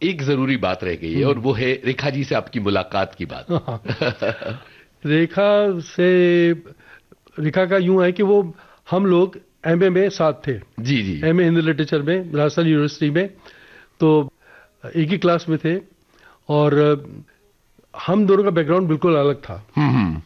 एक जरूरी बात रह गई है और वो है रेखा जी से आपकी मुलाकात की बात। रेखा से, रेखा का यूं है कि वो, हम लोग एमए में साथ थे। जी जी। एमए हिंदी लिटरेचर में राजस्थान यूनिवर्सिटी में, तो एक ही क्लास में थे। और हम दोनों का बैकग्राउंड बिल्कुल अलग था।